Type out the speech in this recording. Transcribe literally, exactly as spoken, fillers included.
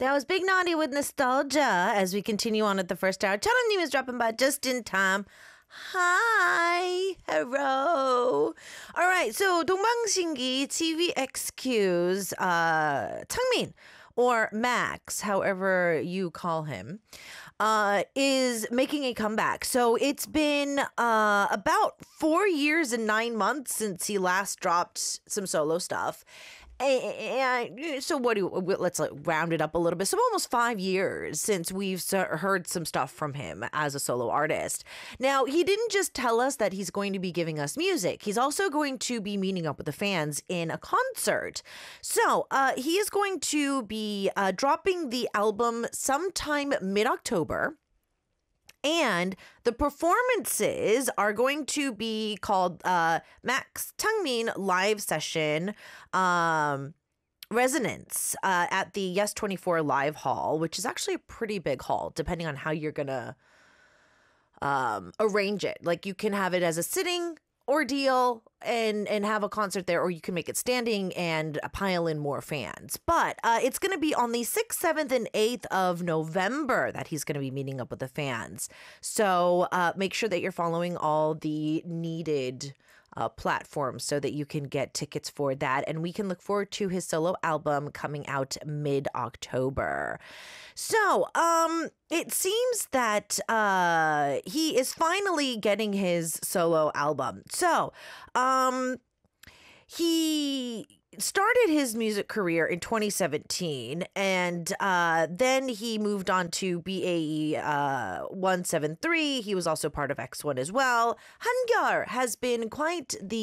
That was Big Naughty with Nostalgia as we continue on at the first hour. Charan님 is dropping by just in time. Hi. Hello. All right. So 동방신기 T V X Q's uh, Changmin, or Max, however you call him, uh, is making a comeback. So it's been uh, about four years and nine months since he last dropped some solo stuff. And so what do you, let's like round it up a little bit. So almost five years since we've heard some stuff from him as a solo artist. Now, he didn't just tell us that he's going to be giving us music. He's also going to be meeting up with the fans in a concert. So uh, he is going to be uh, dropping the album sometime mid-October. And the performances are going to be called uh, Max Changmin Live Session um, Resonance uh, at the Yes twenty-four Live Hall, which is actually a pretty big hall, depending on how you're going to um, arrange it. Like, you can have it as a sitting ordeal and and have a concert there, or you can make it standing and pile in more fans. But uh, it's going to be on the sixth, seventh, and eighth of November that he's going to be meeting up with the fans. So uh, make sure that you're following all the needed uh, platforms so that you can get tickets for that. And we can look forward to his solo album coming out mid-October. So, um, it seems that uh, he is finally getting his solo album. So, um, he started his music career in twenty seventeen, and uh, then he moved on to B A E uh, one seven three. He was also part of X one as well. Hangyar has been quite the